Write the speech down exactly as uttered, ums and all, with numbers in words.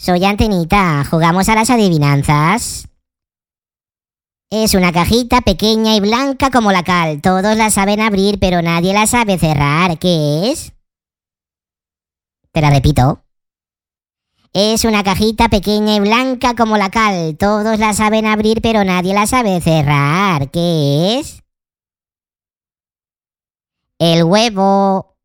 Soy Antenita, ¿jugamos a las adivinanzas? Es una cajita pequeña y blanca como la cal. Todos la saben abrir, pero nadie la sabe cerrar. ¿Qué es? Te la repito. Es una cajita pequeña y blanca como la cal. Todos la saben abrir, pero nadie la sabe cerrar. ¿Qué es? El huevo.